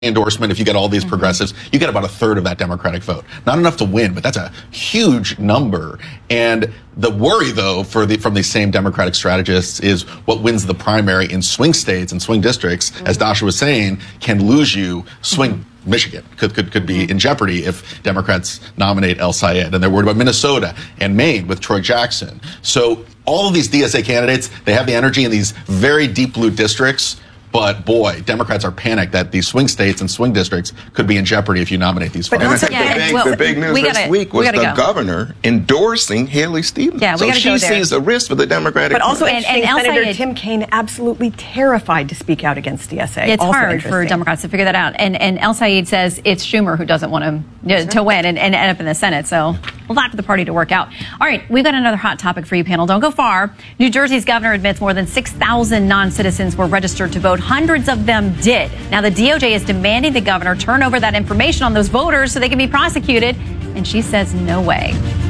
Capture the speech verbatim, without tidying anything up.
endorsement, if you get all these progressives, you get about a third of that Democratic vote. Not enough to win, but that's a huge number. And the worry, though, for the from these same Democratic strategists is what wins the primary in swing states and swing districts, mm-hmm. as Dasha was saying, can lose you. Swing mm-hmm. Michigan could, could, could be in jeopardy if Democrats nominate El Sayed. And they're worried about Minnesota and Maine with Troy Jackson. So all of these D S A candidates, they have the energy in these very deep blue districts. But boy, Democrats are panicked that these swing states and swing districts could be in jeopardy if you nominate these folks. But also, yeah, the, big, well, the big news we gotta, this week was the go. governor endorsing Haley Stevens. Yeah, we so gotta she go there. sees a risk for the Democratic But also, and, and Senator Sayed, Tim Kaine absolutely terrified to speak out against D S A. It's also hard for Democrats to figure that out. And and El Sayed says it's Schumer who doesn't want him to, to win and, and end up in the Senate. So a lot for the party to work out. All right, we've got another hot topic for you, panel. Don't go far. New Jersey's governor admits more than six thousand non-citizens were registered to vote. Hundreds of them did. Now, the D O J is demanding the governor turn over that information on those voters so they can be prosecuted. And she says no way.